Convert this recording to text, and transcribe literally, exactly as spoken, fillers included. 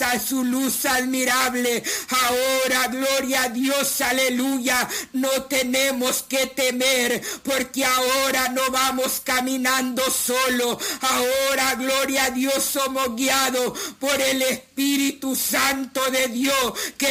a su luz admirable. Ahora, gloria a Dios, aleluya, no tenemos que temer, porque ahora no vamos caminando solo. Ahora, gloria a Dios, somos guiados por el Espíritu Santo de Dios, que